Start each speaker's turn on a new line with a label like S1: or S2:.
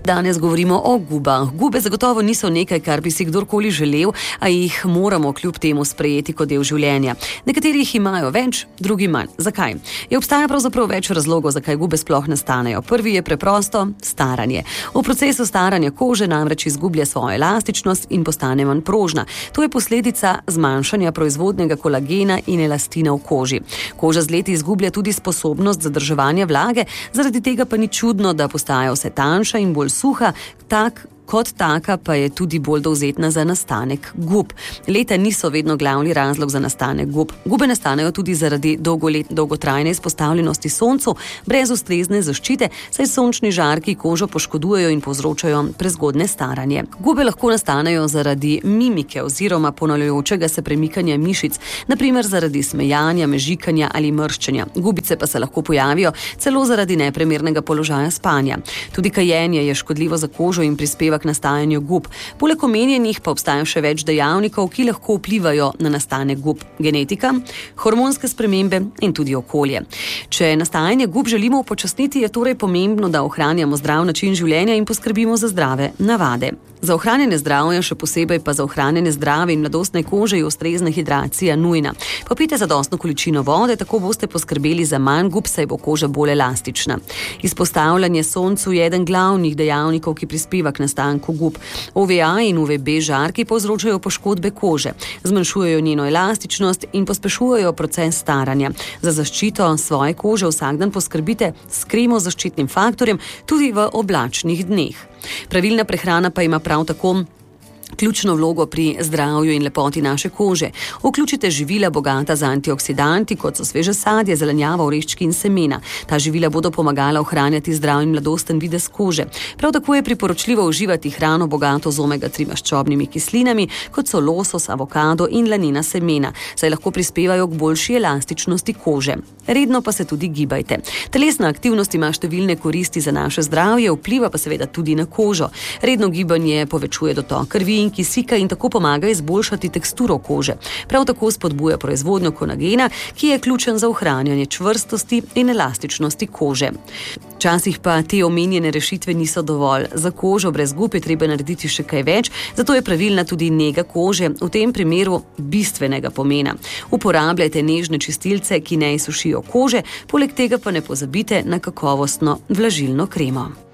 S1: Danes govorimo o gubah. Gube zagotovo niso nekaj, kar bi si kdorkoli želel, a jih moramo kljub temu sprejeti kot del življenja. Nekateri jih imajo več, drugi manj. Zakaj? Obstaja pravzaprav več razlogov, zakaj gube sploh nastanejo. Prvi je preprosto staranje. V procesu staranja kože namreč izgublja svojo elastičnost in postane manj prožna. To je posledica zmanjšanja proizvodnega kolagena in elastina v koži. Koža z leti izgublja tudi sposobnost zadrževanja vlage, zaradi tega pa ni čudno, da postaja vse tanjša in bolj suha, kot taka pa je tudi bolj dovzetna za nastanek gub. Leta niso vedno glavni razlog za nastanek gub. Gube nastanejo tudi zaradi dolgotrajne izpostavljenosti soncu, brez ustrezne zaščite, saj sončni žarki kožo poškodujejo in povzročajo prezgodne staranje. Gube lahko nastanejo zaradi mimike oziroma ponavljajočega se premikanja mišic, na primer zaradi smejanja, mežikanja ali mrščenja. Gubice pa se lahko pojavijo celo zaradi neprimernega položaja spanja. Tudi kajenje je škodljivo za kožo in prispeva k nastajanju gub. Poleg omenjenih pa obstaja še več dejavnikov, ki lahko vplivajo na nastanek gub. Genetika, hormonske spremembe in tudi okolje. Če nastajanje gub želimo upočasniti, je torej pomembno, da ohranjamo zdrav način življenja in poskrbimo za zdrave navade. Za ohranjanje zdravja, še posebej pa za ohranjanje zdrave in mladostne kože je ustrezna hidracija nujna. Popijte zadostno količino vode, tako boste poskrbeli za manj gub, saj bo koža bolj elastična. Izpostavljanje soncu je eden glavnih dejavnikov, ki prispeva k nastanku gub. UVA in UVB žarki povzročajo poškodbe kože, zmanjšujejo njeno elastičnost in pospešujejo proces staranja. Za zaščito svoje kože vsak dan poskrbite s kremo z zaščitnim faktorjem tudi v oblačnih dneh. Pravilna prehrana pa ima prav tako ključno vlogo pri zdravju in lepoti naše kože. Vključite živila bogata z antioksidanti, kot so sveže sadje, zelenjava, oreščki in semena. Ta živila bodo pomagala ohranjati zdrav in mladosten videz kože. Prav tako je priporočljivo uživati hrano bogato z omega-3 maščobnimi kislinami, kot so losos, avokado in lanena semena, saj lahko prispevajo k boljši elastičnosti kože. Redno pa se tudi gibajte. Telesna aktivnost ima številne koristi za naše zdravje, vpliva pa seveda tudi na kožo. Redno gibanje povečuje dotok krvi in kisika in tako pomaga izboljšati teksturo kože. Prav tako spodbuja proizvodnjo kolagena, ki je ključen za ohranjanje čvrstosti in elastičnosti kože. Včasih pa te omenjene rešitve niso dovolj. Za kožo brez gub je treba narediti še kaj več, zato je pravilna tudi nega kože, v tem primeru bistvenega pomena. Uporabljajte nežne čistilce, ki ne izsušijo kože, poleg tega pa ne pozabite na kakovostno vlažilno kremo.